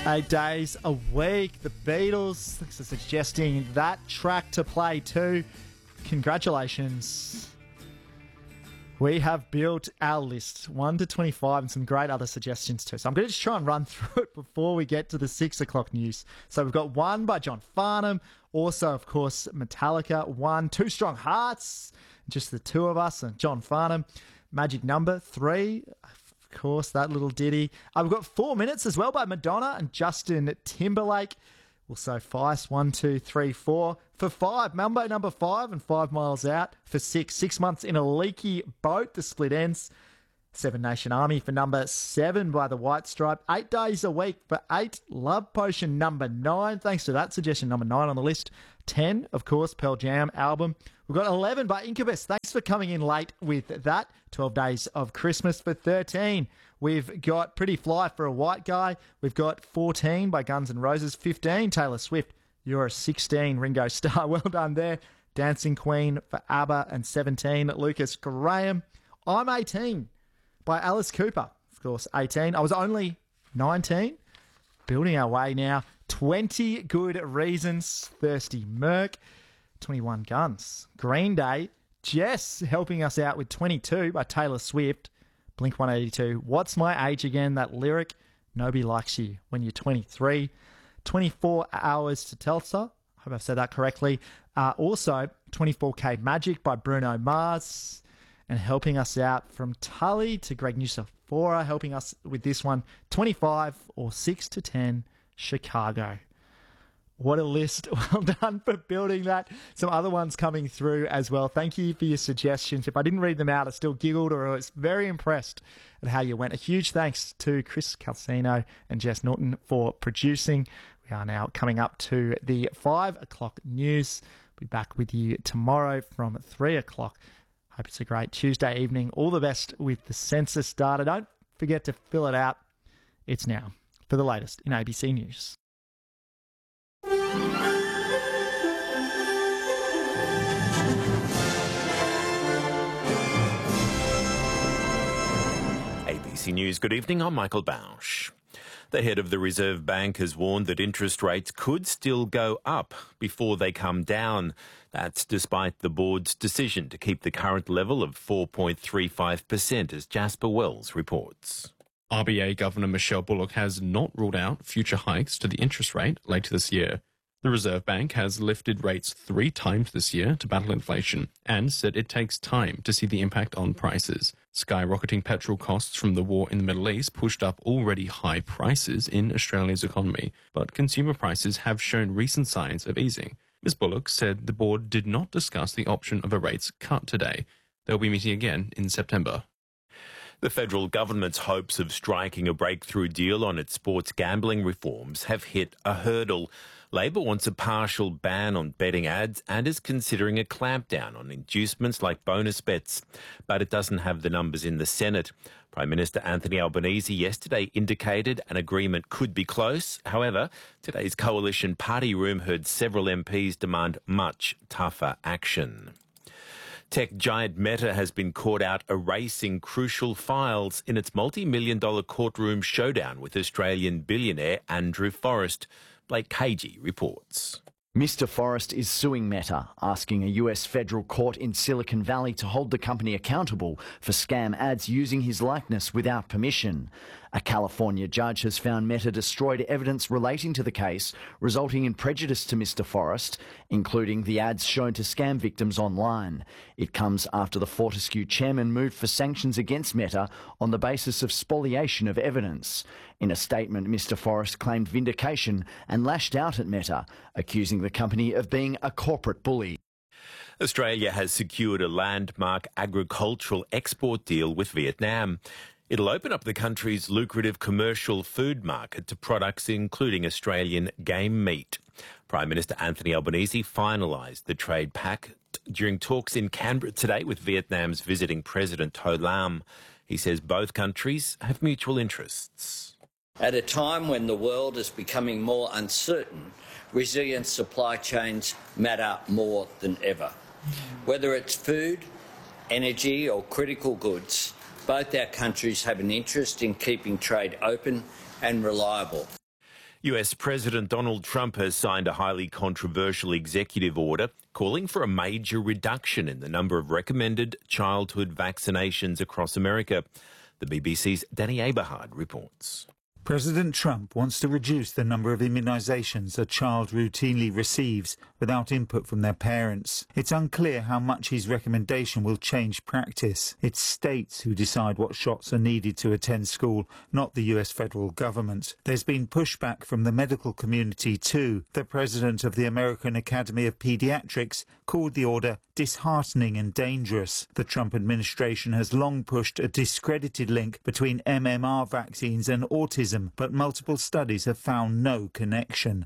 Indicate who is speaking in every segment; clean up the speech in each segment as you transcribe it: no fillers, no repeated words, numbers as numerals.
Speaker 1: 8 days a week. The Beatles, thanks for suggesting that track to play too. Congratulations. We have built our list 1 to 25 and some great other suggestions too. So I'm going to just try and run through it before we get to the 6 o'clock news. So we've got one by John Farnham. Also, of course, Metallica. 1, Two Strong Hearts. Just the two of us and John Farnham. Magic Number 3. Of course, that little ditty. We've got 4 Minutes as well by Madonna and Justin Timberlake. Also, Feist, 1, 2, 3, 4. For 5, Mambo number 5 and 5 Miles Out. For 6 months in a leaky boat. The split ends. 7 Nation Army for number 7 by the White Stripe. 8 days a week for 8. Love Potion number 9. Thanks to that suggestion, number 9 on the list. 10, of course, Pearl Jam album. We've got 11 by Incubus. Thanks for coming in late with that. 12 Days of Christmas for 13. We've got Pretty Fly for a White Guy. We've got 14 by Guns N' Roses. 15, Taylor Swift. You're a 16, Ringo Starr. Well done there. Dancing Queen for ABBA. And 17, Lucas Graham. I'm 18 by Alice Cooper. Of course, 18. I was only 19. Building our way now. 20 Good Reasons. Thirsty Merc. 21 Guns. Green Day. Jess helping us out with 22 by Taylor Swift. Blink 182. What's My Age Again? That lyric. Nobody likes you when you're 23. 24 Hours to Tulsa. I hope I've said that correctly. Also, 24K Magic by Bruno Mars. And helping us out from Tully to Greg Nusafora, helping us with this one. 25 or 6 to 10, Chicago. What a list. Well done for building that. Some other ones coming through as well. Thank you for your suggestions. If I didn't read them out, I still giggled or I was very impressed at how you went. A huge thanks to Chris Calcino and Jess Norton for producing. We are now coming up to the 5 o'clock news. Be back with you tomorrow from 3 o'clock. Hope it's a great Tuesday evening. All the best with the census data. Don't forget to fill it out. It's now for the latest in ABC News.
Speaker 2: ABC News, good evening. I'm Michael Bausch. The head of the Reserve Bank has warned that interest rates could still go up before they come down. That's despite the board's decision to keep the current level of 4.35%, as Jasper Wells reports.
Speaker 3: RBA Governor Michelle Bullock has not ruled out future hikes to the interest rate later this year. The Reserve Bank has lifted rates 3 times this year to battle inflation and said it takes time to see the impact on prices. Skyrocketing petrol costs from the war in the Middle East pushed up already high prices in Australia's economy, but consumer prices have shown recent signs of easing. Ms. Bullock said the board did not discuss the option of a rates cut today. They'll be meeting again in September.
Speaker 2: The federal government's hopes of striking a breakthrough deal on its sports gambling reforms have hit a hurdle. Labor wants a partial ban on betting ads and is considering a clampdown on inducements like bonus bets. But it doesn't have the numbers in the Senate. Prime Minister Anthony Albanese yesterday indicated an agreement could be close. However, today's coalition party room heard several MPs demand much tougher action. Tech giant Meta has been caught out erasing crucial files in its multi-million-dollar courtroom showdown with Australian billionaire Andrew Forrest. Blake Cagey reports.
Speaker 4: Mr. Forrest is suing Meta, asking a US federal court in Silicon Valley to hold the company accountable for scam ads using his likeness without permission. A California judge has found Meta destroyed evidence relating to the case, resulting in prejudice to Mr. Forrest, including the ads shown to scam victims online. It comes after the Fortescue chairman moved for sanctions against Meta on the basis of spoliation of evidence. In a statement, Mr. Forrest claimed vindication and lashed out at Meta, accusing the company of being a corporate bully.
Speaker 2: Australia has secured a landmark agricultural export deal with Vietnam. It'll open up the country's lucrative commercial food market to products including Australian game meat. Prime Minister Anthony Albanese finalised the trade pact during talks in Canberra today with Vietnam's visiting President Ho Lam. He says both countries have mutual interests.
Speaker 5: At a time when the world is becoming more uncertain, resilient supply chains matter more than ever. Whether it's food, energy or critical goods, both our countries have an interest in keeping trade open and reliable.
Speaker 2: US President Donald Trump has signed a highly controversial executive order calling for a major reduction in the number of recommended childhood vaccinations across America. The BBC's Danny Aberhard reports.
Speaker 6: President Trump wants to reduce the number of immunisations a child routinely receives without input from their parents. It's unclear how much his recommendation will change practice. It's states who decide what shots are needed to attend school, not the US federal government. There's been pushback from the medical community too. The president of the American Academy of Pediatrics called the order disheartening and dangerous. The Trump administration has long pushed a discredited link between MMR vaccines and autism, but multiple studies have found no connection.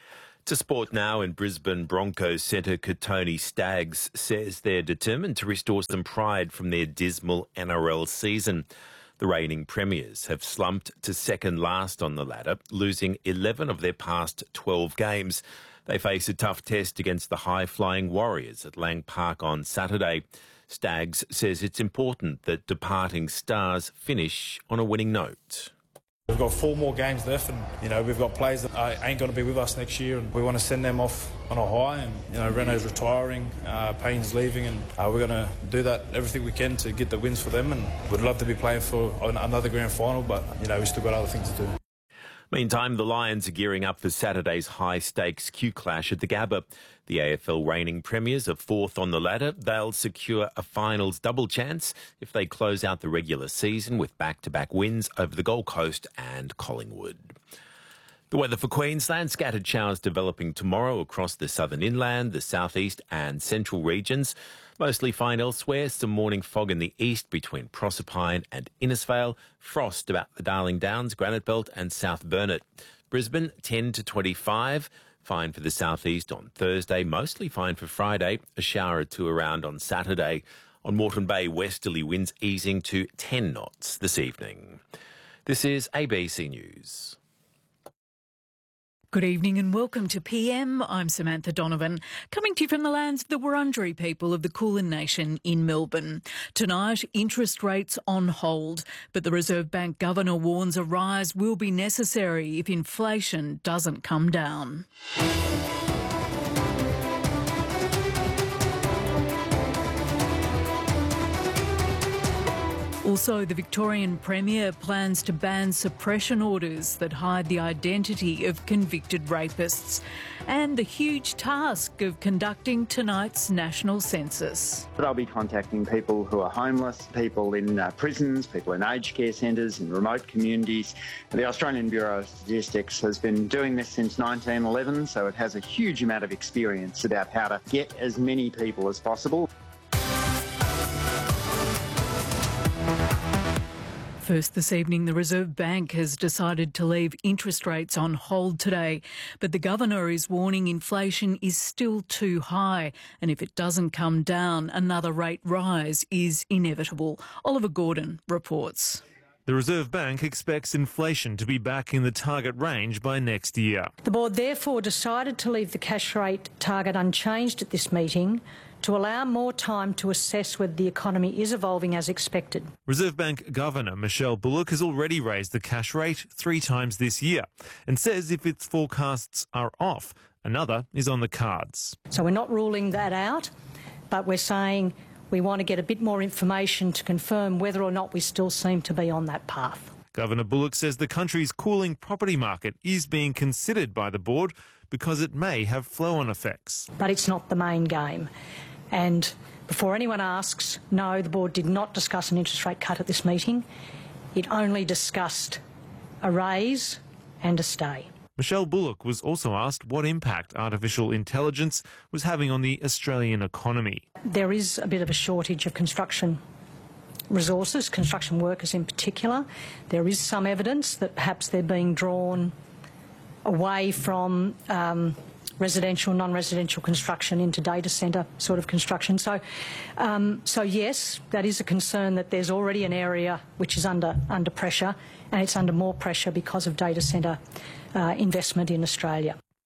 Speaker 2: To sport now, in Brisbane, Broncos centre Kotoni Staggs says they're determined to restore some pride from their dismal NRL season. The reigning premiers have slumped to second last on the ladder, losing 11 of their past 12 games. They face a tough test against the high-flying Warriors at Lang Park on Saturday. Staggs says it's important that departing stars finish on a winning note.
Speaker 7: We've got 4 more games left, and we've got players that ain't going to be with us next year, and we want to send them off on a high. And Renault's retiring, Payne's leaving, and we're going to do that everything we can to get the wins for them. And we'd love to be playing for another grand final, but we still got other things to do.
Speaker 2: Meantime, the Lions are gearing up for Saturday's high-stakes Q clash at the Gabba. The AFL reigning premiers are 4th on the ladder. They'll secure a finals double chance if they close out the regular season with back-to-back wins over the Gold Coast and Collingwood. The weather for Queensland: scattered showers developing tomorrow across the southern inland, the southeast and central regions. Mostly fine elsewhere. Some morning fog in the east between Proserpine and Innisfail. Frost about the Darling Downs, Granite Belt and South Burnett. Brisbane 10 to 25. Fine for the southeast on Thursday. Mostly fine for Friday. A shower or two around on Saturday. On Moreton Bay, westerly winds easing to 10 knots this evening. This is ABC News.
Speaker 8: Good evening and welcome to PM. I'm Samantha Donovan, coming to you from the lands of the Wurundjeri people of the Kulin Nation in Melbourne. Tonight, interest rates on hold, but the Reserve Bank Governor warns a rise will be necessary if inflation doesn't come down. Also, the Victorian Premier plans to ban suppression orders that hide the identity of convicted rapists, and the huge task of conducting tonight's national census.
Speaker 9: They'll be contacting people who are homeless, people in prisons, people in aged care centres, in remote communities. The Australian Bureau of Statistics has been doing this since 1911, so it has a huge amount of experience about how to get as many people as possible.
Speaker 8: First this evening, the Reserve Bank has decided to leave interest rates on hold today, but the Governor is warning inflation is still too high, and if it doesn't come down, another rate rise is inevitable. Oliver Gordon reports.
Speaker 10: The Reserve Bank expects inflation to be back in the target range by next year.
Speaker 11: The board therefore decided to leave the cash rate target unchanged at this meeting to allow more time to assess whether the economy is evolving as expected.
Speaker 10: Reserve Bank Governor Michelle Bullock has already raised the cash rate 3 times this year and says if its forecasts are off, another is on the cards.
Speaker 11: So we're not ruling that out, but we're saying we want to get a bit more information to confirm whether or not we still seem to be on that path.
Speaker 10: Governor Bullock says the country's cooling property market is being considered by the board because it may have flow-on effects.
Speaker 11: But it's not the main game. And before anyone asks, no, the board did not discuss an interest rate cut at this meeting. It only discussed a raise and a stay.
Speaker 10: Michelle Bullock was also asked what impact artificial intelligence was having on the Australian economy.
Speaker 11: There is a bit of a shortage of construction resources, construction workers in particular. There is some evidence that perhaps they're being drawn away from residential, non-residential construction into data centre sort of construction. So yes, that is a concern that there's already an area which is under pressure, and it's under more pressure because of data centre investment in Australia.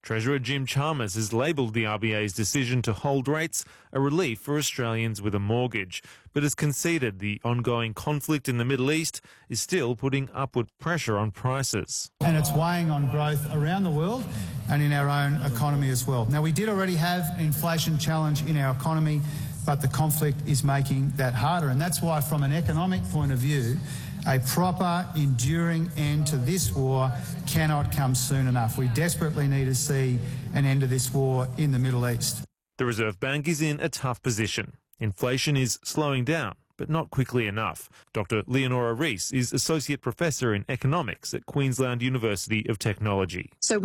Speaker 10: Treasurer Jim Chalmers has labelled the RBA's decision to hold rates a relief for Australians with a mortgage, but has conceded the ongoing conflict in the Middle East is still putting upward pressure on prices.
Speaker 12: And it's weighing on growth around the world and in our own economy as well. Now, we did already have an inflation challenge in our economy, but the conflict is making that harder. And that's why, from an economic point of view, a proper, enduring end to this war cannot come soon enough. We desperately need to see an end to this war in the Middle East.
Speaker 10: The Reserve Bank is in a tough position. Inflation is slowing down, but not quickly enough. Dr. Leonora Rees is Associate Professor in Economics at Queensland University of Technology.
Speaker 13: So